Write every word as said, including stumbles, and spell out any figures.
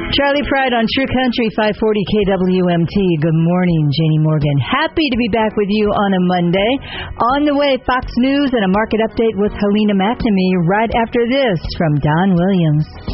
Charlie Pride on True Country five forty K W M T. Good morning, Janie Morgan. Happy to be back with you on a Monday. On the way, Fox News and a market update with Helena McNamee right after this from Don Williams.